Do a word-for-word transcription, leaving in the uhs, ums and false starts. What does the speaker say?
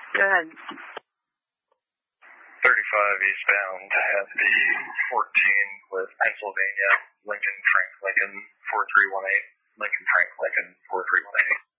Go ahead. thirty-five eastbound at the fourteen with Pennsylvania, Lincoln Frank Lincoln four three one eight, Lincoln Frank Lincoln four three one eight.